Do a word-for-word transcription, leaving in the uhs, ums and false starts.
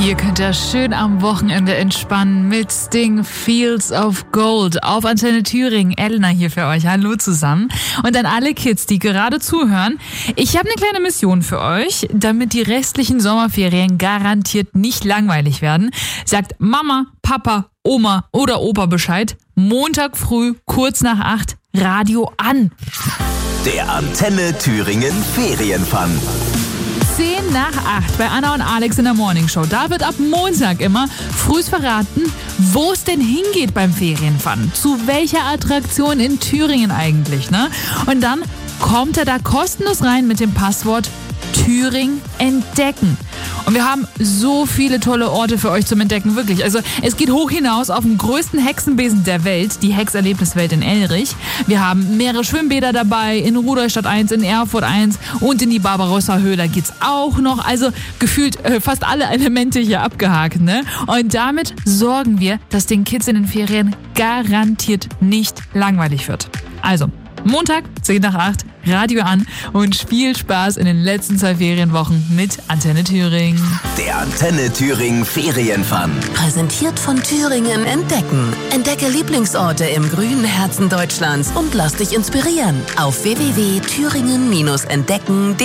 Ihr könnt ja schön am Wochenende entspannen mit Sting, Fields of Gold auf Antenne Thüringen. Elena hier für euch. Hallo zusammen. Und an alle Kids, die gerade zuhören. Ich habe eine kleine Mission für euch, damit die restlichen Sommerferien garantiert nicht langweilig werden. Sagt Mama, Papa, Oma oder Opa Bescheid. Montag früh, kurz nach acht, Radio an. Der Antenne Thüringen Ferienfun. zehn nach acht bei Anna und Alex in der Morningshow. Da wird ab Montag immer frühs verraten, wo es denn hingeht beim Ferienfun. Zu welcher Attraktion in Thüringen eigentlich, ne? Und dann kommt er da kostenlos rein mit dem Passwort Thüringen entdecken. Und wir haben so viele tolle Orte für euch zum Entdecken, wirklich. Also es geht hoch hinaus auf den größten Hexenbesen der Welt, die Hexerlebniswelt in Elrich. Wir haben mehrere Schwimmbäder dabei, in Rudolstadt eins, in Erfurt eins und in die Barbarossa-Höhle geht's auch noch. Also gefühlt äh, fast alle Elemente hier abgehakt, ne? Und damit sorgen wir, dass den Kids in den Ferien garantiert nicht langweilig wird. Also, Montag, zehn nach acht, Radio an und viel Spaß in den letzten zwei Ferienwochen mit Antenne Thüringen. Der Antenne Thüringen Ferienfun. Präsentiert von Thüringen entdecken. Entdecke Lieblingsorte im grünen Herzen Deutschlands und lass dich inspirieren auf w w w punkt thüringen Bindestrich entdecken punkt de.